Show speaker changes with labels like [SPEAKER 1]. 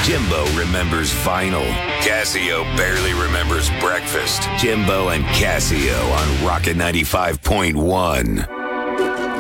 [SPEAKER 1] Jimbo remembers vinyl. Casio barely remembers breakfast. Jimbo and Casio on Rocket 95.1.